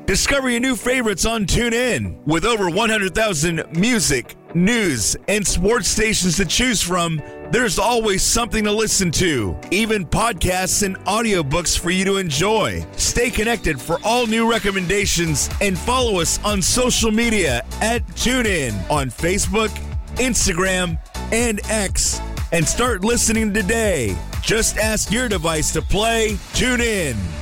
Discover your new favorites on TuneIn. With over 100,000 music, news, and sports stations to choose from, there's always something to listen to, even podcasts and audiobooks for you to enjoy. Stay connected for all new recommendations and follow us on social media at TuneIn on Facebook, Instagram, and X. And start listening today. Just ask your device to play TuneIn.